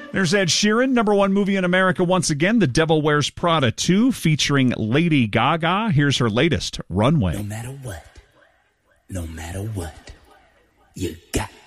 There's Ed Sheeran, number one movie in America once again, The Devil Wears Prada 2, featuring Lady Gaga. Here's her latest, Runway. No matter what, you got